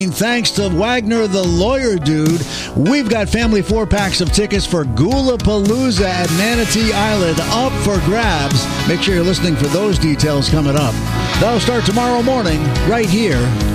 Thanks to Wagner, the lawyer dude, we've got family 4-packs of tickets for Gulapalooza at Manatee Island up for grabs. Make sure you're listening for those details coming up. That'll start tomorrow morning right here